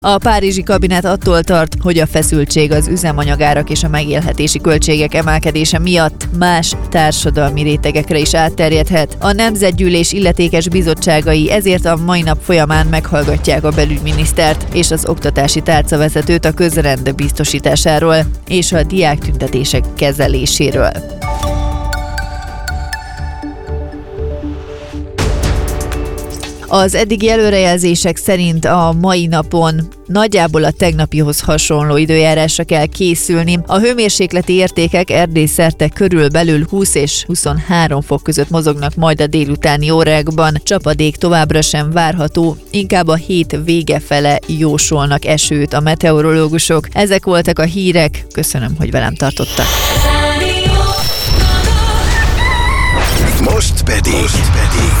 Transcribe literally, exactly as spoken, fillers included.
A párizsi kabinet attól tart, hogy a feszültség az üzemanyagárak és a megélhetési költségek emelkedése miatt más társadalmi rétegekre is átterjedhet. A Nemzetgyűlés illetékes bizottságai ezért a mai nap folyamán meghallgatják a belügyminisztert és az oktatási tárcavezetőt a közrend biztosításáról és a diáktüntetések kezeléséről. Az eddigi előrejelzések szerint a mai napon nagyjából a tegnapihoz hasonló időjárásra kell készülni. A hőmérsékleti értékek Erdély szerte körülbelül húsz és huszonhárom fok között mozognak majd a délutáni órákban. Csapadék továbbra sem várható, inkább a hét vége fele jósolnak esőt a meteorológusok. Ezek voltak a hírek, köszönöm, hogy velem tartottak. Most pedig, Most pedig